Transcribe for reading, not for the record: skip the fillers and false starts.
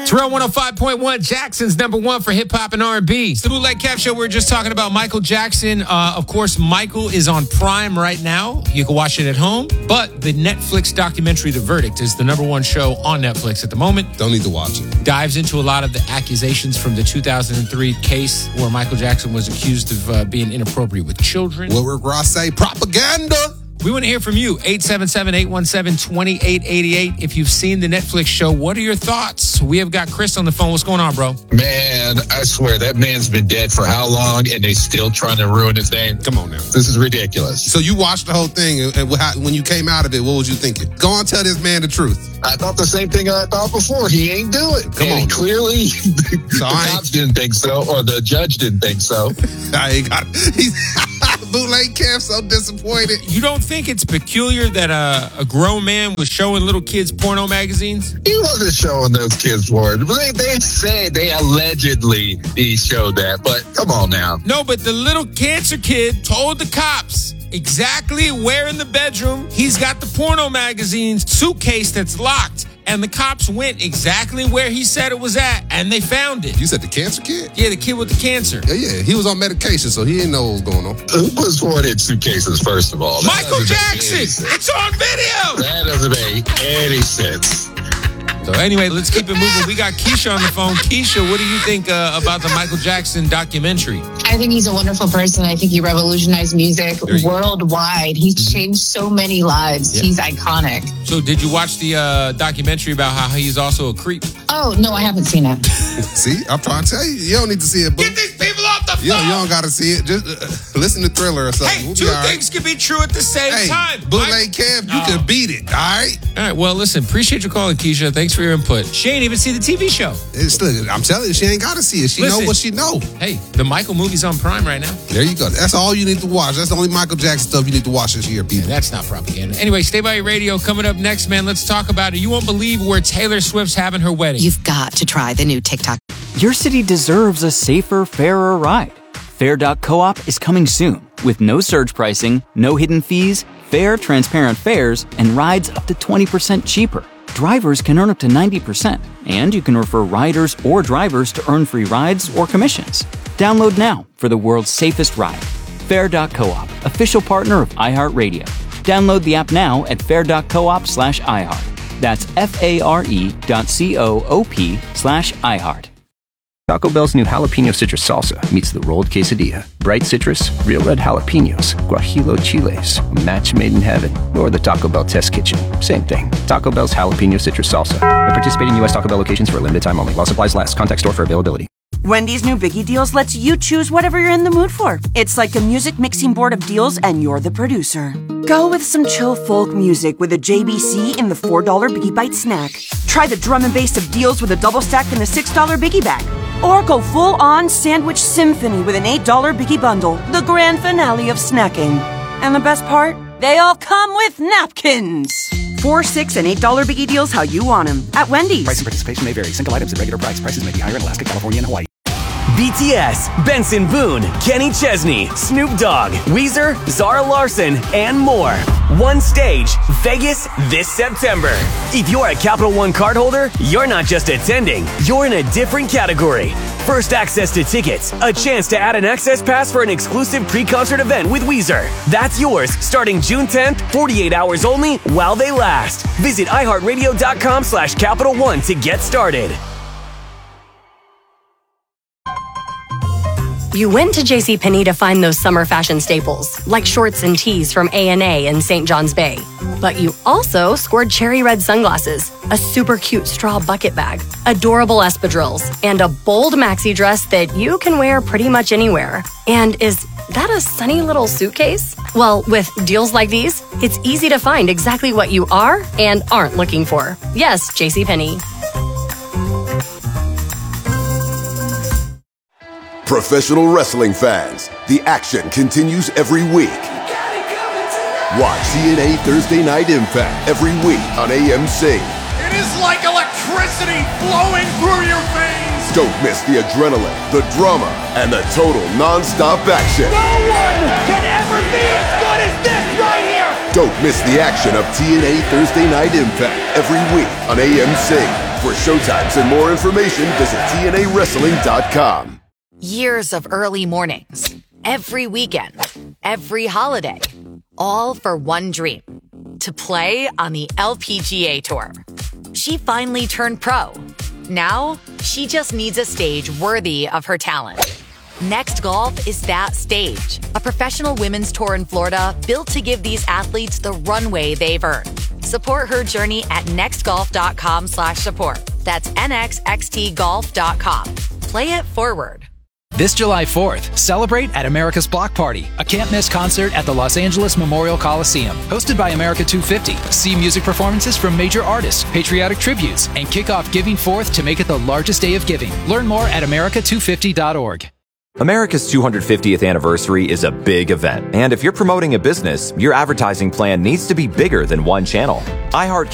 Terrell 105.1, Jackson's number one for hip-hop and R&B. It's the Bootleg Cap Show. We're just talking about Michael Jackson. Of course, Michael is on Prime right now. You can watch it at home. But the Netflix documentary, The Verdict, is the number one show on Netflix at the moment. Don't need to watch it. Dives into a lot of the accusations from the 2003 case where Michael Jackson was accused of being inappropriate with children. What would Ross say? Propaganda! We want to hear from you. 877-817-2888. If you've seen the Netflix show, what are your thoughts? We have got Chris on the phone. What's going on, bro? Man, I swear, that man's been dead for how long, and they still trying to ruin his name? Come on now. This is ridiculous. So you watched the whole thing, and when you came out of it, what was you thinking? Go on, tell this man the truth. I thought the same thing I thought before. He ain't do it. Come on. Clearly, the cops didn't think so, or the judge didn't think so. I ain't got Bootleg Cap so disappointed. You don't think it's peculiar that a grown man was showing little kids porno magazines? He wasn't showing those kids porn. They said, they allegedly he showed that, but come on now. No, but the little cancer kid told the cops exactly where in the bedroom he's got the porno magazine's suitcase that's locked. And the cops went exactly where he said it was at, and they found it. You said the cancer kid? Yeah, the kid with the cancer. Yeah. He was on medication, so he didn't know what was going on. Who puts porn in suitcases, first of all? Michael Jackson! It's on video! That doesn't make any sense. So anyway, let's keep it moving. We got Keisha on the phone. Keisha, what do you think about the Michael Jackson documentary? I think he's a wonderful person. I think he revolutionized music worldwide. He's changed so many lives. Yeah. He's iconic. So did you watch the documentary about how he's also a creep? Oh, no, I haven't seen it. See, I'm trying to tell you. You don't need to see it. Get these people off the phone! You don't got to see it. Just listen to Thriller or something. Hey, two things can be true at the same time. Bootleg Cap, you can beat it, all right? All right, well, listen, appreciate your calling, Keisha. Thanks for your input. She ain't even see the TV show. I'm telling you, she ain't got to see it. She know what she know. Hey, the Michael movie's on Prime right now. There you go. That's all you need to watch. That's the only Michael Jackson stuff you need to watch this year, people. Yeah, that's not propaganda. Anyway, stay by your radio. Coming up next, man, let's talk about it. You won't believe where Taylor Swift's having her wedding. You've got to try the new TikTok. Your city deserves a safer, fairer ride. Fair.coop is coming soon with no surge pricing, no hidden fees, fair, transparent fares, and rides up to 20% cheaper. Drivers can earn up to 90%, and you can refer riders or drivers to earn free rides or commissions. Download now for the world's safest ride. Fair.coop, official partner of iHeartRadio. Download the app now at fair.coop/iHeart. That's FARE.coop/iHeart. Taco Bell's new jalapeno citrus salsa meets the rolled quesadilla. Bright citrus, real red jalapenos, guajillo chiles, a match made in heaven, or the Taco Bell test kitchen. Same thing. Taco Bell's jalapeno citrus salsa. At participating U.S. Taco Bell locations for a limited time only. While supplies last. Contact store for availability. Wendy's new Biggie Deals lets you choose whatever you're in the mood for. It's like a music mixing board of deals, and you're the producer. Go with some chill folk music with a JBC in the $4 Biggie Bite snack. Try the drum and bass of deals with a double stack in the $6 Biggie Bag. Or go full-on sandwich symphony with an $8 Biggie Bundle, the grand finale of snacking. And the best part? They all come with napkins. $4, $6, and $8 Biggie Deals how you want them at Wendy's. Price and participation may vary. Single items at regular price. Prices may be higher in Alaska, California, and Hawaii. BTS, Benson Boone, Kenny Chesney, Snoop Dogg, Weezer, Zara Larsson, and more. One stage, Vegas this September. If you're a Capital One cardholder, you're not just attending, you're in a different category. First access to tickets, a chance to add an access pass for an exclusive pre-concert event with Weezer. That's yours starting June 10th, 48 hours only while they last. Visit iHeartRadio.com/Capital One to get started. You went to JCPenney to find those summer fashion staples, like shorts and tees from A&A and St. John's Bay. But you also scored cherry red sunglasses, a super cute straw bucket bag, adorable espadrilles, and a bold maxi dress that you can wear pretty much anywhere. And is that a sunny little suitcase? Well, with deals like these, it's easy to find exactly what you are and aren't looking for. Yes, JCPenney. Professional wrestling fans, the action continues every week. Watch TNA Thursday Night Impact every week on AMC. It is like electricity flowing through your veins. Don't miss the adrenaline, the drama, and the total non-stop action. No one can ever be as good as this right here. Don't miss the action of TNA Thursday Night Impact every week on AMC. For showtimes and more information, visit TNAWrestling.com. Years of early mornings, every weekend, every holiday, all for one dream, to play on the LPGA Tour. She finally turned pro. Now, she just needs a stage worthy of her talent. Next Golf is that stage, a professional women's tour in Florida built to give these athletes the runway they've earned. Support her journey at nextgolf.com/support. That's nxxtgolf.com. Play it forward. This July 4th, celebrate at America's Block Party, a can't-miss concert at the Los Angeles Memorial Coliseum. Hosted by America 250, see music performances from major artists, patriotic tributes, and kick off Giving Forth to make it the largest day of giving. Learn more at america250.org. America's 250th anniversary is a big event, and if you're promoting a business, your advertising plan needs to be bigger than one channel. iHeart